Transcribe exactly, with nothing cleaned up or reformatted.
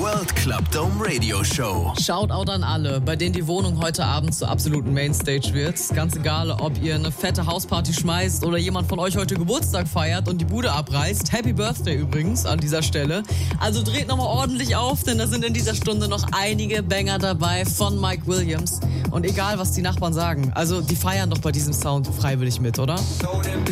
World Club Dome Radio Show. Shoutout an alle, bei denen die Wohnung heute Abend zur absoluten Mainstage wird. Ganz egal, ob ihr eine fette Hausparty schmeißt oder jemand von euch heute Geburtstag feiert und die Bude abreißt. Happy Birthday übrigens an dieser Stelle. Also dreht nochmal ordentlich auf, denn da sind in dieser Stunde noch einige Banger dabei von Mike Williams. Und egal, was die Nachbarn sagen, also die feiern doch bei diesem Sound freiwillig mit, oder?